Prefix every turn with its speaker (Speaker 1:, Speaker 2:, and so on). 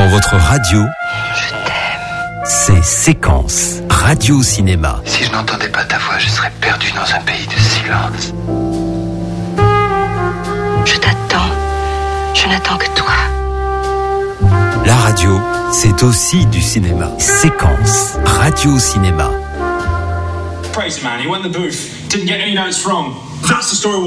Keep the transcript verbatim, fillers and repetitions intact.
Speaker 1: Dans votre radio,
Speaker 2: Je t'aime.
Speaker 1: c'est Séquence Radio Cinéma.
Speaker 3: Si je n'entendais pas ta voix, je serais perdu dans un pays de silence.
Speaker 2: Je t'attends. Je n'attends que toi.
Speaker 1: La radio, c'est aussi du cinéma. Séquence Radio Cinéma.
Speaker 4: Crazy man, he went in the booth, didn't get any notes wrong. That's the story.